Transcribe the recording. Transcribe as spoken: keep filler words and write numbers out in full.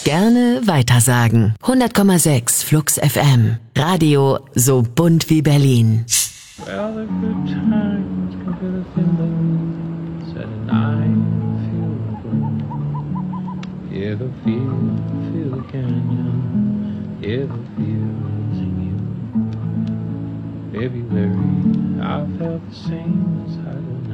Gerne weitersagen. hundert Komma sechs Flux F M. Radio so bunt wie Berlin. Well, the good times can feel the feelings and I feel the blue. Yeah, the feel, feel the canyon. Yeah, the feel's in you. February, I felt the same as I don't know.